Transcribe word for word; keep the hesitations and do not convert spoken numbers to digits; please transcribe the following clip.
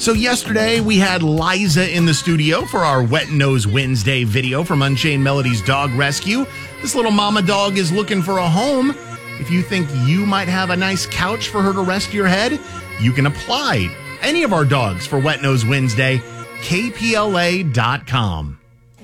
So yesterday we had Liza in the studio for our Wet Nose Wednesday video from Unchained Melody's Dog Rescue. This little mama dog is looking for a home. If you think you might have a nice couch for her to rest your head, you can apply any of our dogs for Wet Nose Wednesday, K P L A dot com.